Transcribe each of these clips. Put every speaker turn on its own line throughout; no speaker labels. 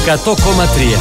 100,3.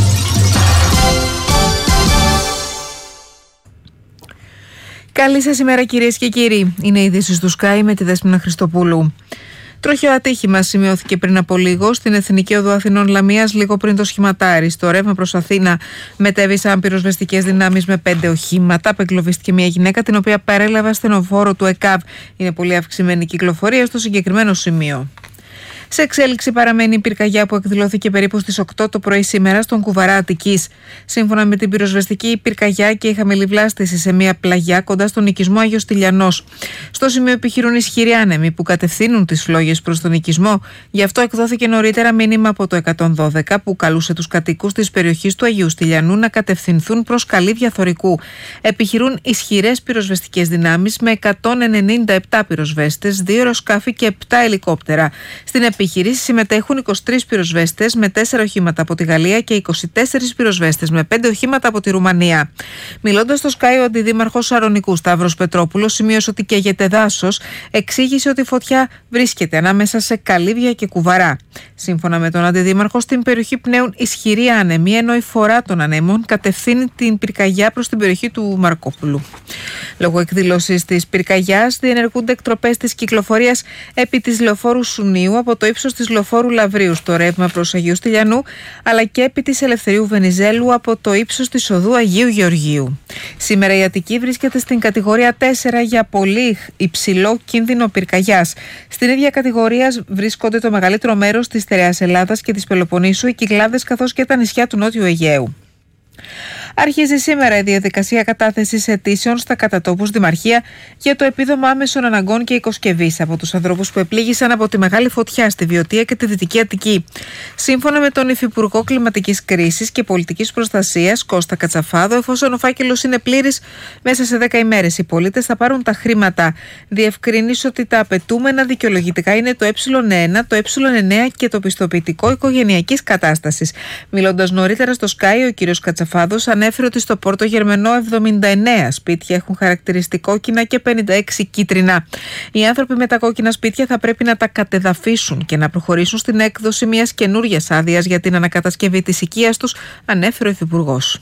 Καλή σας ημέρα, κυρίες και κύριοι. Είναι οι ειδήσεις του Sky με τη Δέσποινα Χριστοπούλου. Τροχαίο ατύχημα σημειώθηκε πριν από λίγο στην Εθνική Οδό Αθηνών Λαμίας, λίγο πριν το σχηματάρι. Στο ρεύμα προς Αθήνα μετέβησαν πυροσβεστικές δυνάμεις με 5 οχήματα. Απεγκλωβίστηκε μια γυναίκα, την οποία παρέλαβε ασθενοφόρο του ΕΚΑΒ. Είναι πολύ αυξημένη η κυκλοφορία στο συγκεκριμένο σημείο. Σε εξέλιξη παραμένει η πυρκαγιά που εκδηλώθηκε περίπου στις 8 το πρωί σήμερα στον Κουβαρά Αττικής. Σύμφωνα με την πυροσβεστική, η πυρκαγιά και η χαμηλή βλάστηση σε μια πλαγιά κοντά στον οικισμό Άγιος Τηλιανός. Στο σημείο επιχειρούν ισχυροί άνεμοι που κατευθύνουν τις φλόγες προς τον οικισμό. Γι' αυτό εκδόθηκε νωρίτερα μήνυμα από το 112 που καλούσε τους κατοίκους της περιοχής του Αγίου Τηλιανού να κατευθυνθούν προς καλύβια θωρικού. Επιχειρούν ισχυρές πυροσβεστικές δυνάμεις με 197 πυροσβέστες, 2 αεροσκάφη και 7 ελικόπτερα. Στην επιχειρήση συμμετέχουν 23 πυροσβέστες με 4 οχήματα από τη Γαλλία και 24 πυροσβέστες με 5 οχήματα από τη Ρουμανία. Μιλώντας στο Sky, ο αντιδήμαρχος Σαρονικού Σταύρος Πετρόπουλος σημείωσε ότι καίγεται δάσος. Εξήγησε ότι η φωτιά βρίσκεται ανάμεσα σε καλύβια και κουβαρά. Σύμφωνα με τον αντιδήμαρχο, στην περιοχή πνέουν ισχυροί άνεμοι, ενώ η φορά των ανέμων κατευθύνει την πυρκαγιά προς την περιοχή του Μαρκόπουλου. Λόγω εκδήλωσης της πυρκαγιάς, διενεργούνται εκτροπές της κυκλοφορίας επί της λεωφόρου Σουνίου από το ύψος της λεωφόρου Λαβρίου στο ρεύμα προς Αγίου Τηλιανού, αλλά και επί της Ελευθερίου Βενιζέλου από το ύψος της οδού Αγίου Γεωργίου. Σήμερα η Αττική βρίσκεται στην κατηγορία 4 για πολύ υψηλό κίνδυνο πυρκαγιάς. Στην ίδια κατηγορία βρίσκονται το μεγαλύτερο μέρος της Στερεάς Ελλάδας και της Πελοποννήσου, οι Κυκλάδες καθώς και τα νησιά του Νότιου Αιγαίου. Αρχίζει σήμερα η διαδικασία κατάθεσης αιτήσεων στα κατατόπους Δημαρχία για το επίδομα άμεσων αναγκών και οικοσκευής από τους ανθρώπους που επλήγησαν από τη μεγάλη φωτιά στη Βιωτία και τη Δυτική Αττική. Σύμφωνα με τον Υφυπουργό Κλιματικής Κρίσης και Πολιτικής Προστασίας, Κώστα Κατσαφάδο, εφόσον ο φάκελος είναι πλήρης, μέσα σε 10 ημέρες οι πολίτες θα πάρουν τα χρήματα. Διευκρίνησε ότι τα απαιτούμενα δικαιολογητικά είναι το Ε1, το Ε9 και το πιστοποιητικό οικογενειακής κατάστασης. Μιλώντας νωρίτερα στο Sky, ο κ. Κατσαφάδος ανέφερε ότι στο Πόρτο Γερμενό 79 σπίτια έχουν χαρακτηριστικό κόκκινα και 56 κίτρινα. Οι άνθρωποι με τα κόκκινα σπίτια θα πρέπει να τα κατεδαφίσουν και να προχωρήσουν στην έκδοση μιας καινούριας άδειας για την ανακατασκευή της οικίας τους, ανέφερε ο Υφυπουργός.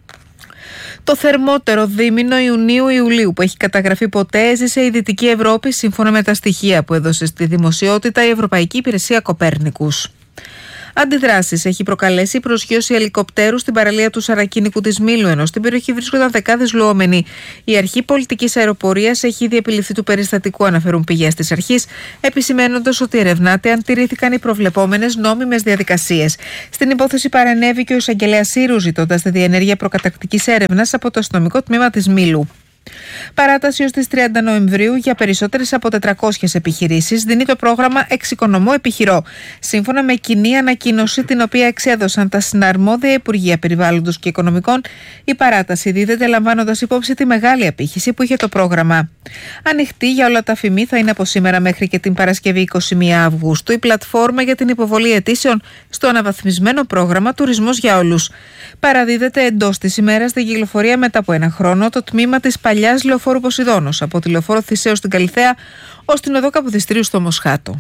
Το θερμότερο δίμηνο Ιουνίου-Ιουλίου που έχει καταγραφεί ποτέ έζησε η Δυτική Ευρώπη, σύμφωνα με τα στοιχεία που έδωσε στη δημοσιότητα η Ευρωπαϊκή Υπηρεσία Κοπέρνικους. Αντιδράσεις έχει προκαλέσει η προσγείωση ελικοπτέρου στην παραλία του Σαρακίνικου της Μήλου, ενώ στην περιοχή βρίσκονταν δεκάδες λουόμενοι. Η Αρχή Πολιτικής Αεροπορίας έχει ήδη επιληφθεί του περιστατικού, αναφέρουν πηγές της αρχής, επισημαίνοντας ότι ερευνάται αν τηρήθηκαν οι προβλεπόμενες νόμιμες διαδικασίες. Στην υπόθεση παρενέβη και ο εισαγγελέας Σύρου, ζητώντας τη διενέργεια προκαταρκτικής έρευνας από το αστυνομικό τμήμα της Μήλου. Παράταση ως τις 30 Νοεμβρίου για περισσότερες από 400 επιχειρήσεις δίνει το πρόγραμμα Εξοικονομώ Επιχειρώ. Σύμφωνα με κοινή ανακοίνωση την οποία εξέδωσαν τα συναρμόδια Υπουργεία Περιβάλλοντος και Οικονομικών, η παράταση δίδεται λαμβάνοντας υπόψη τη μεγάλη απήχηση που είχε το πρόγραμμα. Ανοιχτή για όλα τα ΦΜΗ θα είναι από σήμερα μέχρι και την Παρασκευή 21 Αυγούστου η πλατφόρμα για την υποβολή αιτήσεων στο αναβαθμισμένο πρόγραμμα Τουρισμός για Όλους. Παραδίδεται εντός της ημέρας στην κυκλοφορία μετά από ένα χρόνο το τμήμα της παλιάς λεωφόρου Ποσειδώνος από τη λεωφόρο Θησέως στην Καλιθέα ως την οδό Καποδιστρίου στο Μοσχάτο.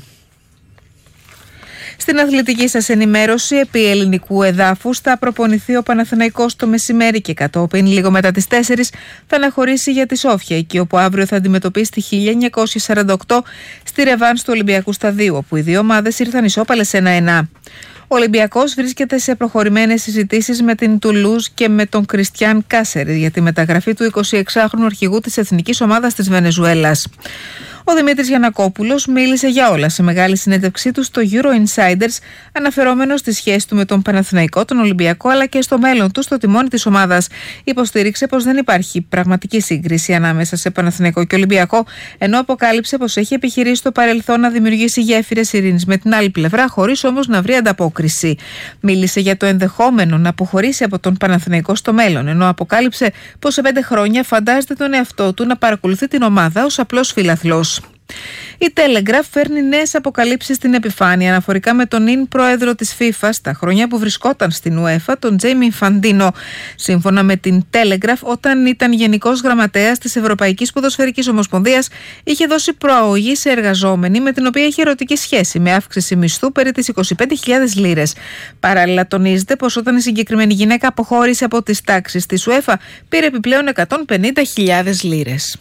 Στην αθλητική σας ενημέρωση, επί ελληνικού εδάφους θα προπονηθεί ο Παναθηναϊκός το μεσημέρι και κατόπιν λίγο μετά τις 4 θα αναχωρήσει για τη Σόφια, εκεί όπου αύριο θα αντιμετωπίσει τη 1948 στη ρεβάνς του Ολυμπιακού Σταδίου, όπου οι δύο ομάδες ήρθαν ισόπαλες 1-1. Ο Ολυμπιακός βρίσκεται σε προχωρημένες συζητήσεις με την Τουλούζ και με τον Κριστιάν Κάσερη για τη μεταγραφή του 26χρονου αρχηγού της εθνικής ομάδας της Βενεζουέλας. Ο Δημήτρης Γιαννακόπουλος μίλησε για όλα σε μεγάλη συνέντευξή του στο Euro Insiders, αναφερόμενος στη σχέση του με τον Παναθηναϊκό, τον Ολυμπιακό αλλά και στο μέλλον του στο τιμόνι της ομάδας. Υποστήριξε πως δεν υπάρχει πραγματική σύγκριση ανάμεσα σε Παναθηναϊκό και Ολυμπιακό, ενώ αποκάλυψε πως έχει επιχειρήσει στο παρελθόν να δημιουργήσει γέφυρες ειρήνης με την άλλη πλευρά, χωρίς όμως να βρει ανταπόκριση. Μίλησε για το ενδεχόμενο να αποχωρήσει από τον Παναθηναϊκό στο μέλλον, ενώ αποκάλυψε πως σε 5 χρόνια φαντάζεται τον εαυτό του να παρακολουθεί την ομάδα ως απλός φιλαθλός. Η Telegraph φέρνει νέες αποκαλύψεις στην επιφάνεια αναφορικά με τον νυν πρόεδρο της FIFA στα χρόνια που βρισκόταν στην UEFA, τον Τζέιμι Infantino. Σύμφωνα με την Telegraph, όταν ήταν γενικός γραμματέας της Ευρωπαϊκής Ποδοσφαιρικής Ομοσπονδίας, είχε δώσει προαγωγή σε εργαζόμενη με την οποία είχε ερωτική σχέση, με αύξηση μισθού περί τις 25.000 λίρες. Παράλληλα, τονίζεται πως όταν η συγκεκριμένη γυναίκα αποχώρησε από τις τάξεις της UEFA, πήρε επιπλέον 150.000 λίρες.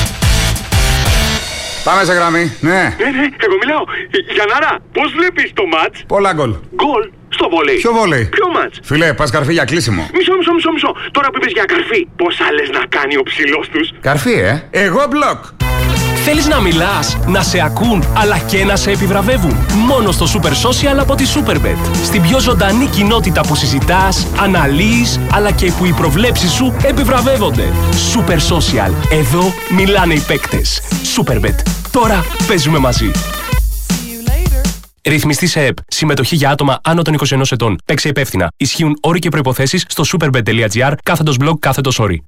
Πάμε σε γραμμή, ναι.
Ναι, εγώ μιλάω. Γιαννάρα, πώς βλέπεις το μάτς?
Πολλά γκολ.
Γκολ στο βόλεϊ.
Ποιο βόλεϊ?
Ποιο μάτς?
Φιλέ, πας καρφί για κλείσιμο.
Μισό. Τώρα που είπες για καρφί, πόσα λες να κάνει ο ψηλός τους?
Καρφί, εγώ μπλοκ.
Θέλεις να μιλάς, να σε ακούν, αλλά και να σε επιβραβεύουν? Μόνο στο Super Social από τη Superbet. Στην πιο ζωντανή κοινότητα που συζητάς, αναλύεις, αλλά και που οι προβλέψεις σου επιβραβεύονται. Super Social. Εδώ μιλάνε οι παίκτες. Superbet. Τώρα παίζουμε μαζί. Ρυθμιστή σε ΕΠ. Συμμετοχή για άτομα άνω των 21 ετών. Παίξε υπεύθυνα. Ισχύουν όροι και προϋποθέσεις στο superbet.gr/blog/όροι.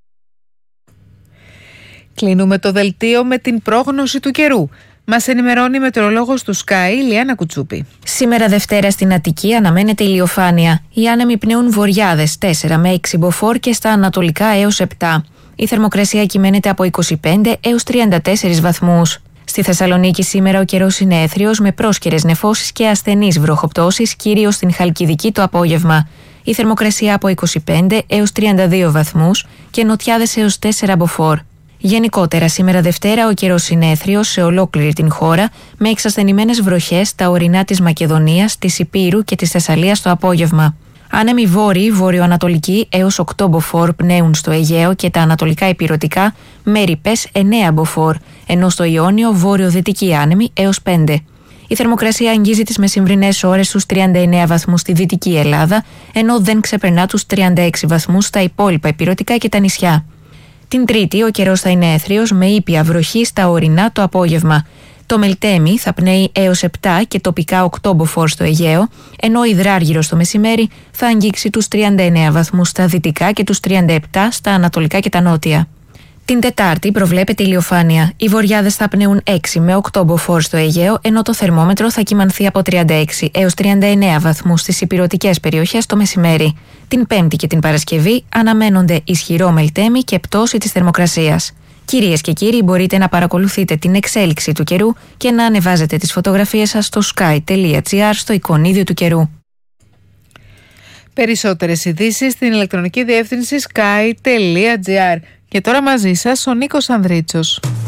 Κλείνουμε το δελτίο με την πρόγνωση του καιρού. Μας ενημερώνει η μετεωρολόγος του Sky, Λιάννα Κουτσούπη.
Σήμερα Δευτέρα στην Αττική αναμένεται ηλιοφάνεια. Οι άνεμοι πνέουν βορειάδες 4 με 6 μποφόρ και στα ανατολικά έως 7. Η θερμοκρασία κυμαίνεται από 25 έως 34 βαθμούς. Στη Θεσσαλονίκη σήμερα ο καιρός είναι έθριος με πρόσκαιρες νεφώσεις και ασθενείς βροχοπτώσεις, κυρίως στην Χαλκιδική το απόγευμα. Η θερμοκρασία από 25 έως 32 βαθμούς και νοτιάδες έως 4 μποφόρ. Γενικότερα, σήμερα Δευτέρα ο καιρός είναι έθριος σε ολόκληρη την χώρα, με εξασθενημένες βροχές στα ορεινά της Μακεδονίας, της Ηπείρου και της Θεσσαλίας το απόγευμα. Άνεμοι βόρειοι, βορειοανατολικοί έως 8 μποφόρ πνέουν στο Αιγαίο και τα ανατολικά ηπειρωτικά, με ρηπές 9 μποφόρ, ενώ στο Ιόνιο βόρειο-δυτικοί άνεμοι έως 5. Η θερμοκρασία αγγίζει τις μεσημβρινές ώρες στους 39 βαθμούς στη Δυτική Ελλάδα, ενώ δεν ξεπερνά τους 36 βαθμούς στα υπόλοιπα ηπειρωτικά και τα νησιά. Την Τρίτη ο καιρός θα είναι έθριος με ήπια βροχή στα ορεινά το απόγευμα. Το Μελτέμι θα πνέει έως 7 και τοπικά 8 μποφόρ στο Αιγαίο, ενώ ο Υδράργυρος το μεσημέρι θα αγγίξει τους 39 βαθμούς στα δυτικά και τους 37 στα ανατολικά και τα νότια. Την Τετάρτη προβλέπεται ηλιοφάνεια. Οι βορειάδες θα πνέουν 6 με 8 μποφόρ στο Αιγαίο, ενώ το θερμόμετρο θα κυμανθεί από 36 έως 39 βαθμούς στις ηπειρωτικές περιοχές το μεσημέρι. Την Πέμπτη και την Παρασκευή αναμένονται ισχυρό Μελτέμι και πτώση της θερμοκρασίας. Κυρίες και κύριοι, μπορείτε να παρακολουθείτε την εξέλιξη του καιρού και να ανεβάζετε τις φωτογραφίες σας στο sky.gr στο εικονίδιο του καιρού.
Περισσότερες ειδήσεις στην ηλεκτρονική διεύθυνση sky.gr. Και τώρα μαζί σας ο Νίκος Ανδρίτσος.